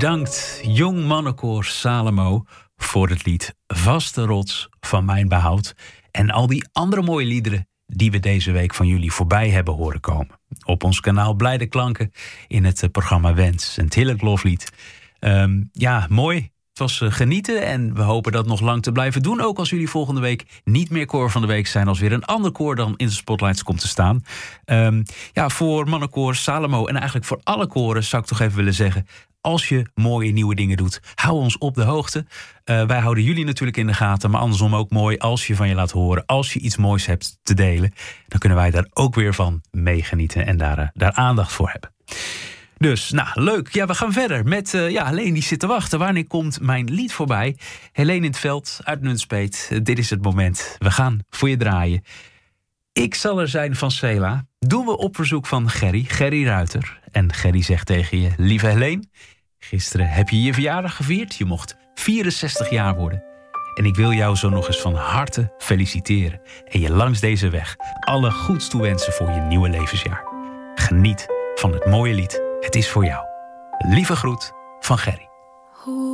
bedankt Jong Mannenkoor Salomo voor het lied Vaste Rots van Mijn Behoud. En al die andere mooie liederen die we deze week van jullie voorbij hebben horen komen. Op ons kanaal Blijde Klanken in het programma Wens. Een heerlijk loflied. Mooi. Het was genieten en we hopen dat nog lang te blijven doen. Ook als jullie volgende week niet meer koor van de week zijn, als weer een ander koor dan in de spotlights komt te staan. Voor Mannenkoor Salomo en eigenlijk voor alle koren zou ik toch even willen zeggen, als je mooie nieuwe dingen doet, hou ons op de hoogte. Wij houden jullie natuurlijk in de gaten, maar andersom ook mooi als je van je laat horen. Als je iets moois hebt te delen, dan kunnen wij daar ook weer van meegenieten en daar aandacht voor hebben. Dus, leuk. Ja, we gaan verder met Helene die zit te wachten. Wanneer komt mijn lied voorbij? Helene in het veld uit Nunspeet. Dit is het moment. We gaan voor je draaien. Ik zal er zijn van Sela. Doen we op verzoek van Gerry Ruiter. En Gerry zegt tegen je, lieve Helene, gisteren heb je je verjaardag gevierd. Je mocht 64 jaar worden. En ik wil jou zo nog eens van harte feliciteren. En je langs deze weg alle goeds toewensen voor je nieuwe levensjaar. Geniet van het mooie lied. Het is voor jou. Lieve groet van Gerry.